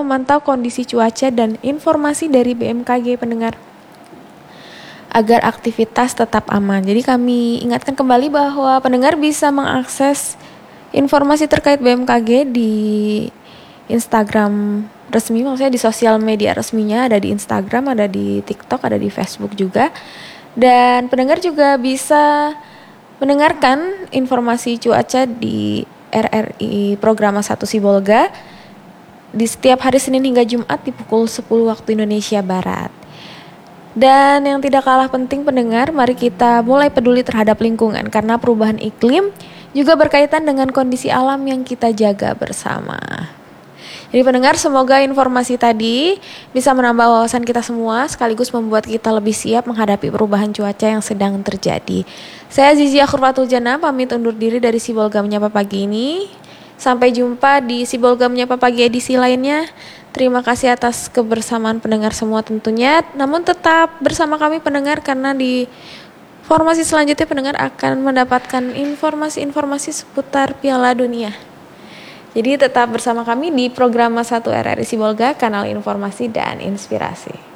memantau kondisi cuaca dan informasi dari BMKG pendengar agar aktivitas tetap aman. Jadi kami ingatkan kembali bahwa pendengar bisa mengakses informasi terkait BMKG di Instagram resmi, maksudnya di sosial media resminya, ada di Instagram, ada di TikTok, ada di Facebook juga. Dan pendengar juga bisa mendengarkan informasi cuaca di RRI Programa 1 Sibolga di setiap hari Senin hingga Jumat di pukul 10 waktu Indonesia Barat. Dan yang tidak kalah penting pendengar, mari kita mulai peduli terhadap lingkungan karena perubahan iklim juga berkaitan dengan kondisi alam yang kita jaga bersama. Jadi pendengar, semoga informasi tadi bisa menambah wawasan kita semua sekaligus membuat kita lebih siap menghadapi perubahan cuaca yang sedang terjadi. Saya Zizi Akhurfatul Jannah pamit undur diri dari Sibolga Menyapa Pagi ini. Sampai jumpa di Sibolga Menyapa Pagi edisi lainnya. Terima kasih atas kebersamaan pendengar semua tentunya. Namun tetap bersama kami pendengar karena di formasi selanjutnya pendengar akan mendapatkan informasi-informasi seputar Piala Dunia. Jadi tetap bersama kami di Programa 1 RRI Sibolga, kanal informasi dan inspirasi.